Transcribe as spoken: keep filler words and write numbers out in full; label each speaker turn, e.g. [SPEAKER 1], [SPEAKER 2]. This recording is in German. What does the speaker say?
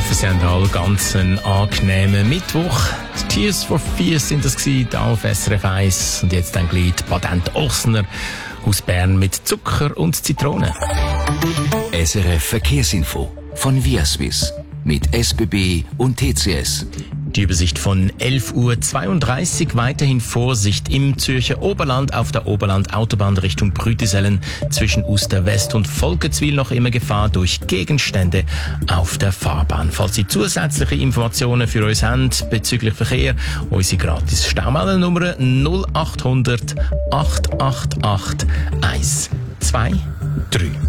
[SPEAKER 1] hoffe, Sie haben alle ganz einen angenehmen Mittwoch. Tears for Fears sind das gewesen, da auf S R F eins. Und jetzt dann gleich die Patent Ochsner aus Bern mit Zucker und Zitrone.
[SPEAKER 2] S R F Verkehrsinfo von Viaswiss mit S B B und T C S.
[SPEAKER 1] Die Übersicht von elf Uhr zweiunddreißig. Weiterhin Vorsicht im Zürcher Oberland auf der Oberland-Autobahn Richtung Brütisellen zwischen Uster West und Volketswil noch immer Gefahr durch Gegenstände auf der Fahrbahn. Falls Sie zusätzliche Informationen für uns haben bezüglich Verkehr, unsere gratis Staumellennummer null acht hundert acht acht acht eins zwei drei.